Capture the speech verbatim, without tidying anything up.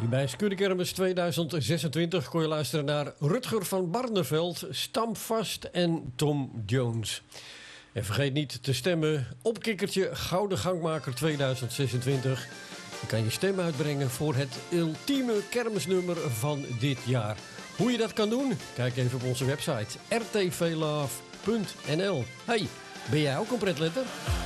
Bij Skudekermis tweeduizend zesentwintig kon je luisteren naar Rutger van Barneveld, Stamvast en Tom Jones. En vergeet niet te stemmen op Kikkertje Gouden Gangmaker tweeduizend zesentwintig. Je kan je stem uitbrengen voor het ultieme kermisnummer van dit jaar. Hoe je dat kan doen? Kijk even op onze website r t v love punt n l. Hey, ben jij ook een pretletter?